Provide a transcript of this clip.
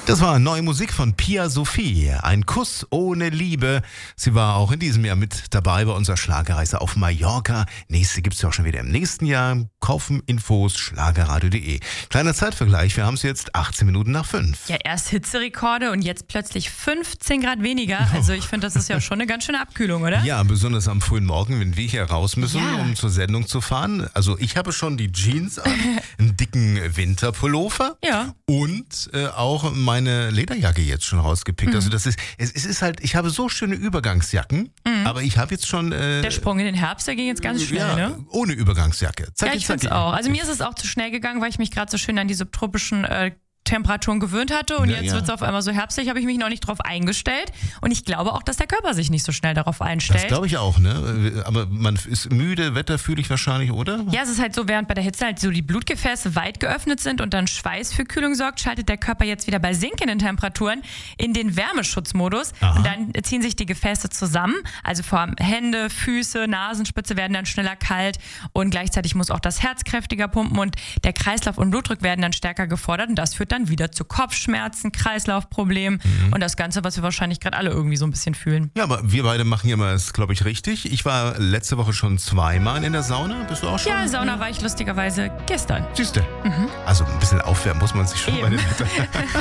Das war neue Musik von Pia Sophie. Ein Kuss ohne Liebe. Sie war auch in diesem Jahr mit dabei bei unserer Schlagerreise auf Mallorca. Nächste gibt's ja auch schon wieder im nächsten Jahr. Kaufen Infos schlagerradio.de. Kleiner Zeitvergleich, wir haben es jetzt 18 Minuten nach 5. Ja, erst Hitzerekorde und jetzt plötzlich 15 Grad weniger. Also ich finde, das ist ja schon eine ganz schöne Abkühlung, oder? Ja, besonders am frühen Morgen, wenn wir hier raus müssen, Ja. um zur Sendung zu fahren. Also ich habe schon die Jeans an, einen dicken Winterpullover Ja. und auch meine Lederjacke jetzt schon rausgepickt. Also es ist halt, ich habe so schöne Übergangsjacken, aber ich habe jetzt schon... Der Sprung in den Herbst, der ging jetzt ganz schnell, ne? ohne Übergangsjacke. Ja, Zacki, ich finde es zacki. auch. Also mir ist es auch zu schnell gegangen, weil ich mich gerade so schön an die subtropischen Temperaturen gewöhnt hatte und Ja, jetzt ja. wird es auf einmal so herbstlich, habe ich mich noch nicht drauf eingestellt und ich glaube auch, dass der Körper sich nicht so schnell darauf Das einstellt. glaube ich auch, ne? Aber man ist müde, wetterfühlig wahrscheinlich, oder? Ja, es ist halt so, während bei der Hitze halt so die Blutgefäße weit geöffnet sind und dann Schweiß für Kühlung sorgt, schaltet der Körper jetzt wieder bei sinkenden Temperaturen in den Wärmeschutzmodus. Aha. Und dann ziehen sich die Gefäße zusammen, also vor allem Hände, Füße, Nasenspitze werden dann schneller kalt und gleichzeitig muss auch das Herz kräftiger pumpen und der Kreislauf und Blutdruck werden dann stärker gefordert und das führt dann wieder zu Kopfschmerzen, Kreislaufproblemen und das Ganze, was wir wahrscheinlich gerade alle irgendwie so ein bisschen fühlen. Ja, aber wir beide machen ja mal es, glaube ich, richtig. Ich war letzte Woche schon 2-mal in der Sauna. Bist du auch schon? Ja, Sauna war ich lustigerweise gestern. Siehste. Also ein bisschen aufwärmen muss man sich schon Eben. bei dem Wetter.